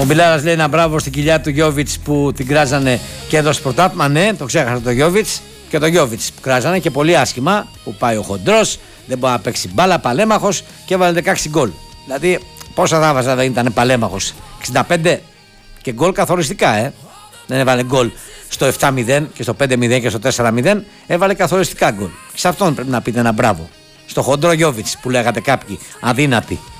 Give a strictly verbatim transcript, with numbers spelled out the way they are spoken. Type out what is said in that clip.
Ο Μπιλάρας λέει ένα μπράβο στην κοιλιά του Γιόβιτς που την κράζανε και έδωσε πρωτάθλημα. Ναι, το ξέχασα το Γιόβιτς και το Γιόβιτς που κράζανε και πολύ άσχημα. Που πάει ο χοντρός, δεν μπορεί να παίξει μπάλα, παλέμαχος και έβαλε δεκαέξι γκολ. Δηλαδή, πόσα θα βάζα δεν ήταν παλέμαχος, εξήντα πέντε και γκολ καθοριστικά, ε. Δεν έβαλε γκολ στο επτά μηδέν και στο πέντε μηδέν και στο τέσσερα μηδέν, έβαλε καθοριστικά γκολ. Και σε αυτόν πρέπει να πείτε ένα μπράβο. Στο χοντρό Γιόβιτς που λέγατε κάποιοι, αδύνατη.